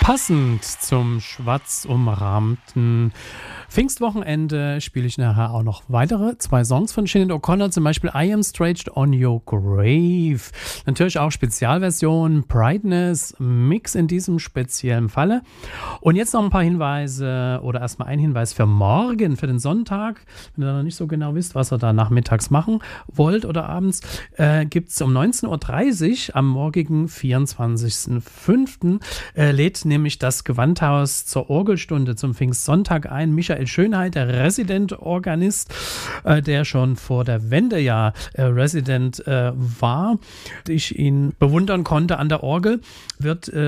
Passend zum schwarz umrahmten Pfingstwochenende spiele ich nachher auch noch weitere 2 Songs von Sinead O'Connor, zum Beispiel I Am Stretched on Your Grave. Natürlich auch Spezialversion, Brightness, Mix in diesem speziellen Falle. Und jetzt noch ein paar Hinweise oder erstmal ein Hinweis für morgen, für den Sonntag. Wenn ihr noch nicht so genau wisst, was ihr da nachmittags machen wollt oder abends, gibt es um 19.30 Uhr am morgigen 24.05. Lädt nämlich das Gewandhaus zur Orgelstunde zum Pfingstsonntag ein. Michael Schönheit, der Resident-Organist, der schon vor der Wende ja Resident war. Ich ihn bewundern konnte an der Orgel, wird